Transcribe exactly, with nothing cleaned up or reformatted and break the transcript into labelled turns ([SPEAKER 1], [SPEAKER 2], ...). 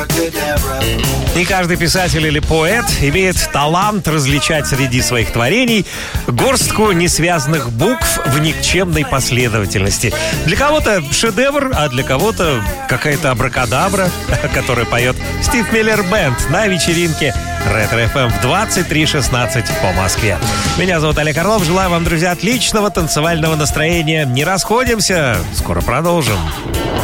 [SPEAKER 1] Не каждый писатель или поэт имеет талант различать среди своих творений горстку несвязанных букв в никчемной последовательности. Для кого-то шедевр, а для кого-то какая-то абракадабра, которую поет Стив Миллер Бэнд на вечеринке Ретро-эф эм в двадцать три шестнадцать по Москве. Меня зовут Олег Орлов. Желаю вам, друзья, отличного танцевального настроения. Не расходимся. Скоро продолжим.